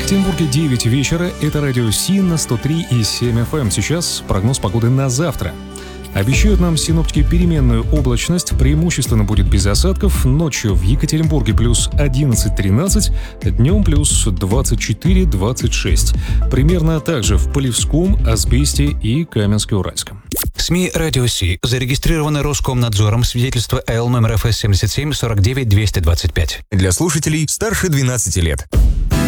Екатеринбурге 9 вечера. Это радио Си на 103,7 FM. Сейчас прогноз погоды на завтра. Обещают нам синоптики переменную облачность, преимущественно будет без осадков. Ночью в Екатеринбурге плюс 11-13, днем плюс 24-26. Примерно так же в Полевском, Асбесте и Каменске-Уральском. СМИ «Радио Си» зарегистрированы Роскомнадзором, свидетельство Л номер ФС 77 49 225. Для слушателей старше 12 лет.